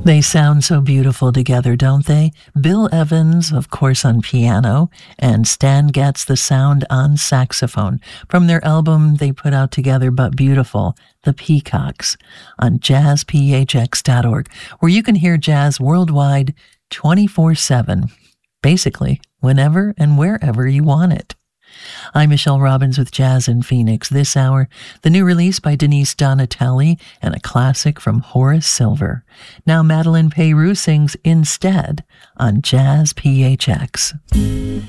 They sound so beautiful together, don't they? Bill Evans, of course, on piano, and Stan Getz the sound on saxophone from their album they put out together, But Beautiful, The Peacocks, on jazzphx.org, where you can hear jazz worldwide 24/7, basically whenever and wherever you want it. I'm Michelle Robbins with Jazz in Phoenix. This hour, the new release by Denise Donatelli and a classic from Horace Silver. Now Madeline Peyroux sings Instead on Jazz PHX.